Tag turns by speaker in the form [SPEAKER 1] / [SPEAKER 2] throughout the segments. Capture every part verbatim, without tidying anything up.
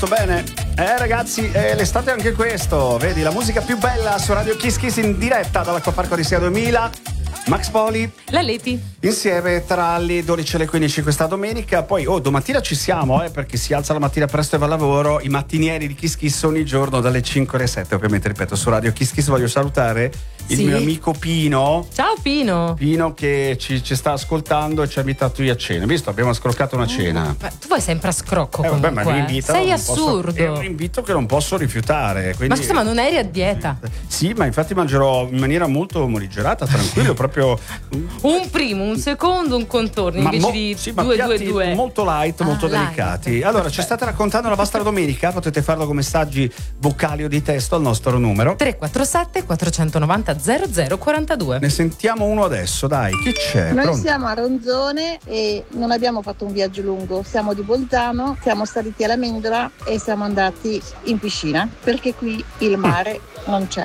[SPEAKER 1] Bene, eh ragazzi, eh, l'estate è anche questo. Vedi, la musica più bella su Radio Kiss Kiss in diretta dall'Acquaparco di Sia duemila. Max Poli,
[SPEAKER 2] la Leti,
[SPEAKER 1] insieme tra le dodici e le quindici questa domenica. Poi oh, domattina ci siamo, eh, perché si alza la mattina presto e va al lavoro. I mattinieri di Kiss Kiss ogni giorno dalle cinque alle sette, ovviamente, ripeto, su Radio Kiss Kiss. Voglio salutare il
[SPEAKER 2] sì.
[SPEAKER 1] mio amico Pino.
[SPEAKER 2] Ciao Pino.
[SPEAKER 1] Pino che ci, ci sta ascoltando e ci ha invitato io a cena. Visto, abbiamo scroccato una cena.
[SPEAKER 2] Beh, tu vai sempre a scrocco,
[SPEAKER 1] eh,
[SPEAKER 2] comunque.
[SPEAKER 1] Vabbè, ma mi invitano,
[SPEAKER 2] sei
[SPEAKER 1] non
[SPEAKER 2] assurdo.
[SPEAKER 1] Posso, è un invito che non posso rifiutare. Quindi...
[SPEAKER 2] Ma scusa, ma non eri a dieta?
[SPEAKER 1] Sì, ma infatti mangerò in maniera molto morigerata, tranquillo, proprio...
[SPEAKER 2] Un primo, un secondo, un contorno,
[SPEAKER 1] ma
[SPEAKER 2] invece
[SPEAKER 1] mo,
[SPEAKER 2] di
[SPEAKER 1] sì,
[SPEAKER 2] due,
[SPEAKER 1] ma
[SPEAKER 2] due, due.
[SPEAKER 1] molto light,
[SPEAKER 2] ah,
[SPEAKER 1] molto
[SPEAKER 2] light.
[SPEAKER 1] delicati. Allora, ci state raccontando la vostra domenica? Potete farlo con messaggi vocali o di testo al nostro numero
[SPEAKER 2] tre quattro sette quattro nove zero zero zero quattro due.
[SPEAKER 1] Ne sentiamo uno adesso, dai, chi c'è?
[SPEAKER 3] Noi
[SPEAKER 1] Pronto?
[SPEAKER 3] siamo a Ronzone e non abbiamo fatto un viaggio lungo, siamo di Bolzano, siamo saliti alla Mendola e siamo andati in piscina perché qui il mare non c'è.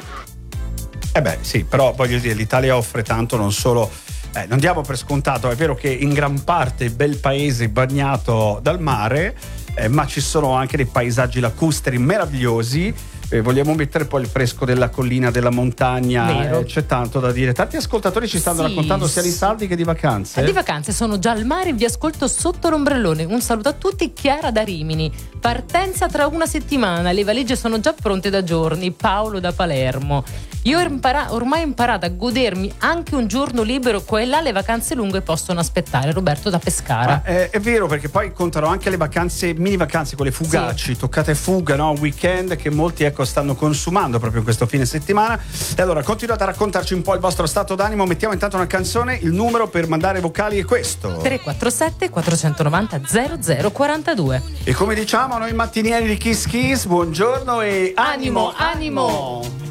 [SPEAKER 1] Eh beh, sì, però voglio dire, l'Italia offre tanto, non solo. Eh, non diamo per scontato, è vero che in gran parte è bel paese bagnato dal mare, eh, ma ci sono anche dei paesaggi lacustri meravigliosi. Eh, vogliamo mettere poi il fresco della collina, della montagna, eh, c'è tanto da dire. Tanti ascoltatori ci stanno
[SPEAKER 2] sì,
[SPEAKER 1] raccontando sia di saldi che di vacanze.
[SPEAKER 2] Eh, di vacanze, sono già al mare, vi ascolto sotto l'ombrellone. Un saluto a tutti, Chiara da Rimini. Partenza tra una settimana, le valigie sono già pronte da giorni. Paolo da Palermo. Io ho impara- ormai ho imparato a godermi anche un giorno libero, qua e là le vacanze lunghe possono aspettare. Roberto da Pescara.
[SPEAKER 1] Ma è, è vero, perché poi contano anche le vacanze, mini vacanze, quelle fugaci, sì. Toccate fuga, no? Weekend che molti ecco stanno consumando proprio in questo fine settimana. E allora continuate a raccontarci un po' il vostro stato d'animo. Mettiamo intanto una canzone. Il numero per mandare vocali è questo:
[SPEAKER 2] tre quattro sette quattro nove zero zero zero quattro due.
[SPEAKER 1] E come diciamo noi mattinieri di Kiss Kiss, buongiorno e
[SPEAKER 2] animo, animo, animo.